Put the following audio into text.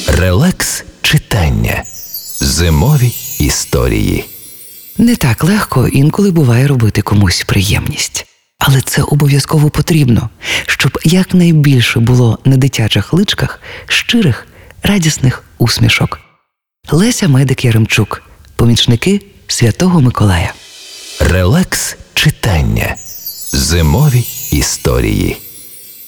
Релакс читання. Зимові історії. Не так легко інколи буває робити комусь приємність. Але це обов'язково потрібно, щоб якнайбільше було на дитячих личках щирих, радісних усмішок. Леся Медик-Яремчук. Помічники Святого Миколая. Релакс читання. Зимові історії.